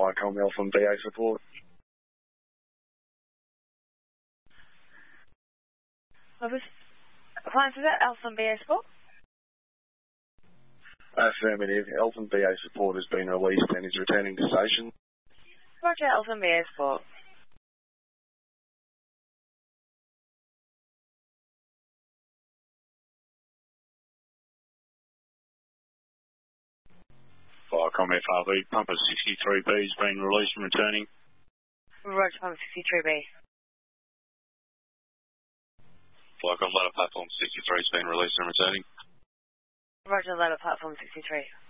Viacom Alpha and BA support. Appliance, is that Alpha and BA support? Affirmative. Alpha and BA support has been released and is returning to station. Roger, Alpha and BA support. Viacom FRV, Pumper 63B has been released and returning. Roger, Pumper 63B. Viacom Ladder Platform 63 has been released and returning. Roger, Ladder Platform 63.